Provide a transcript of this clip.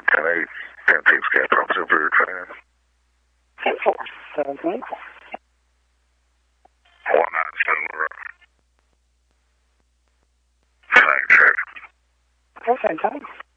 10-8, 10-6, Cap Officer for your training. 10-4, 7-24. 197, right. Same check. Okay, thanks.